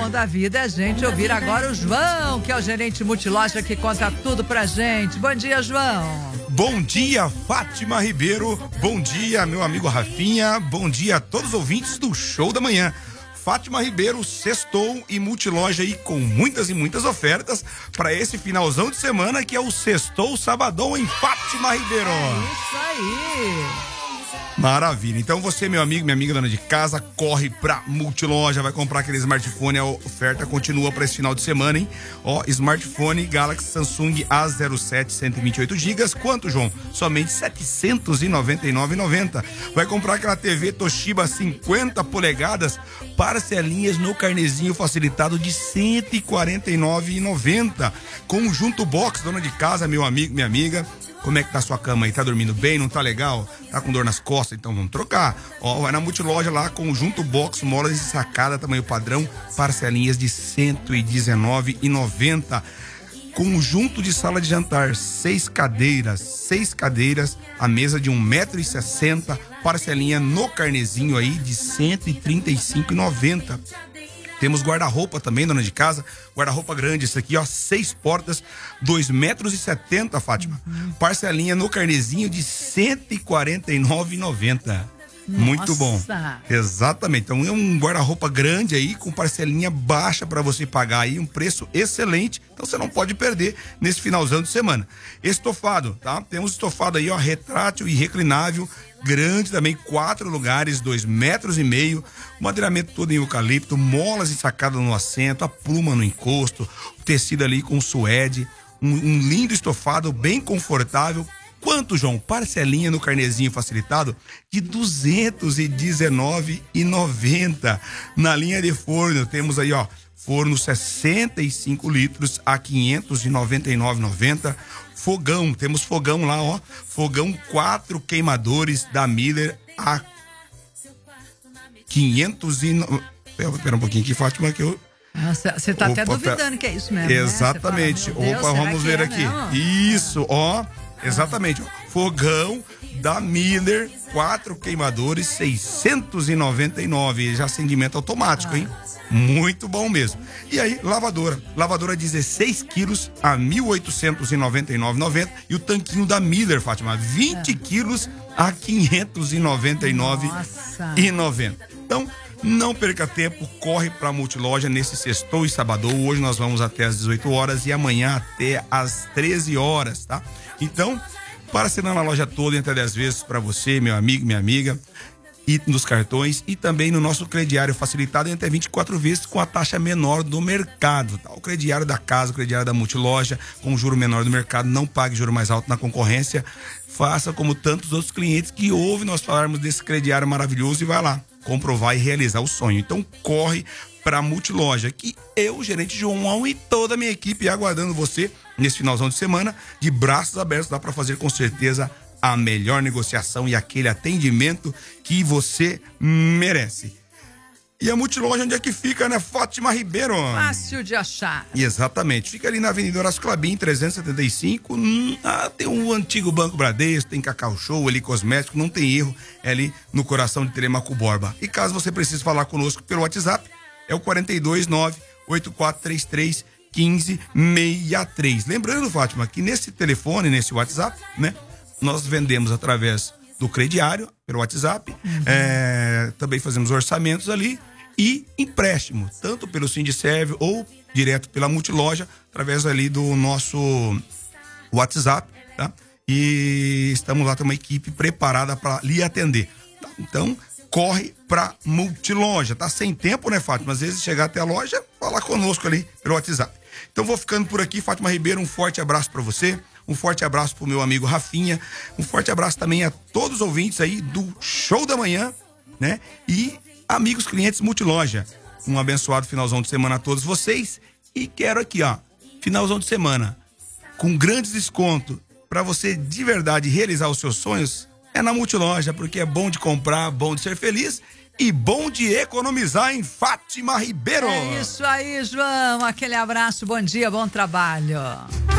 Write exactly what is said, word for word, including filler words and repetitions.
bom da vida é a gente ouvir agora o João, que é o gerente multiloja que conta tudo pra gente. Bom dia, João. Bom dia, Fátima Ribeiro. Bom dia, meu amigo Rafinha. Bom dia a todos os ouvintes do Show da Manhã. Fátima Ribeiro, sextou e multiloja aí com muitas e muitas ofertas para esse finalzão de semana que é o Sextou Sabadão em Fátima Ribeiro. É isso aí. Maravilha. Então você, meu amigo, minha amiga dona de casa, corre pra Multiloja, vai comprar aquele smartphone, a oferta continua para esse final de semana, hein? Ó, smartphone Galaxy Samsung A zero sete, cento e vinte e oito gigas, quanto, João? Somente setecentos e noventa e nove reais e noventa centavos. Vai comprar aquela T V Toshiba cinquenta polegadas, parcelinhas no carnezinho facilitado de cento e quarenta e nove reais e noventa centavos. Conjunto box, dona de casa, meu amigo, minha amiga. Como é que tá a sua cama aí? Tá dormindo bem? Não tá legal? Tá com dor nas costas? Então vamos trocar. Ó, vai na Multiloja lá, conjunto box, molas de sacada, tamanho padrão, parcelinhas de cento e dezenove reais e noventa centavos. Conjunto de sala de jantar, seis cadeiras, seis cadeiras, a mesa de um metro e sessenta, parcelinha no carnezinho aí de cento e trinta e cinco reais e noventa centavos. Temos guarda-roupa também, dona de casa. Guarda-roupa grande, esse aqui, ó, seis portas, dois metros e setenta, Fátima. Uhum. Parcelinha no carnezinho de cento e quarenta e nove reais e noventa centavos. Muito bom. Exatamente. Então é um guarda-roupa grande aí, com parcelinha baixa para você pagar aí, um preço excelente. Então você não pode perder nesse finalzão de semana. Estofado, tá? Temos estofado aí, ó, retrátil e reclinável, grande também, quatro lugares, dois metros e meio, madeiramento todo em eucalipto, molas ensacadas no assento, a pluma no encosto, o tecido ali com suede, um, um lindo estofado, bem confortável. Quanto, João? Parcelinha no carnezinho facilitado de duzentos e dezenove reais e noventa centavos. Na linha de forno temos aí, ó, forno sessenta e cinco litros a quinhentos e noventa e nove reais e noventa centavos. Fogão, temos fogão lá, ó, fogão quatro queimadores da Miller a quinhentos e... Espera um pouquinho aqui, Fátima, que eu... Você tá Opa, até duvidando pera... que é isso mesmo, Exatamente. Né? Fala, Opa, vamos ver é, aqui. não? Isso, ó, exatamente. Ah. Fogão da Miller, quatro queimadores, seiscentos e noventa e nove reais, já acendimento automático, ah. hein? Muito bom mesmo. E aí, lavadora. Lavadora dezesseis quilos a mil oitocentos e noventa e nove reais e noventa centavos. E o tanquinho da Miller, Fátima, vinte quilos a quinhentos e noventa e nove reais e noventa centavos. Então, não perca tempo, corre pra Multiloja nesse sextou e sabadão. Hoje nós vamos até às dezoito horas e amanhã até às treze horas, tá? Então, parcelando na loja toda em até dez vezes para você, meu amigo, minha amiga, e nos cartões, e também no nosso crediário facilitado em até vinte e quatro vezes com a taxa menor do mercado, tá? O crediário da casa, o crediário da Multiloja, com o juro menor do mercado, não pague juro mais alto na concorrência. Faça como tantos outros clientes que ouvem nós falarmos desse crediário maravilhoso e vai lá comprovar e realizar o sonho. Então corre para Multiloja, que eu, gerente João e toda a minha equipe aguardando você nesse finalzão de semana, de braços abertos. Dá para fazer com certeza a melhor negociação e aquele atendimento que você merece. E a Multiloja, onde é que fica, né, Fátima Ribeiro? Fácil de achar. Exatamente, fica ali na Avenida Horácio Clabin, trezentos e setenta e cinco. Hum, ah, tem um antigo Banco Bradesco, tem Cacau Show ali, cosmético, não tem erro, é ali no coração de Telemaco Borba. E caso você precise falar conosco pelo WhatsApp, é o quatro dois nove, oito quatro três três, um cinco seis três. Lembrando, Fátima, que nesse telefone, nesse WhatsApp, né, nós vendemos através do crediário, pelo WhatsApp, uhum. é, também fazemos orçamentos ali e empréstimo, tanto pelo Sindiserve ou direto pela Multiloja, através ali do nosso WhatsApp, tá? E estamos lá, tem uma equipe preparada para lhe atender, tá? Então, corre pra Multiloja, tá sem tempo, né, Fátima? Às vezes chegar até a loja, falar conosco ali pelo WhatsApp. Então vou ficando por aqui, Fátima Ribeiro, um forte abraço para você. Um forte abraço pro meu amigo Rafinha, um forte abraço também a todos os ouvintes aí do Show da Manhã, né? E amigos clientes Multiloja. Um abençoado finalzão de semana a todos vocês. E quero aqui, ó, finalzão de semana, com grandes descontos, para você de verdade realizar os seus sonhos, é na Multiloja, porque é bom de comprar, bom de ser feliz e bom de economizar em Fátima Ribeiro. É isso aí, João. Aquele abraço, bom dia, bom trabalho.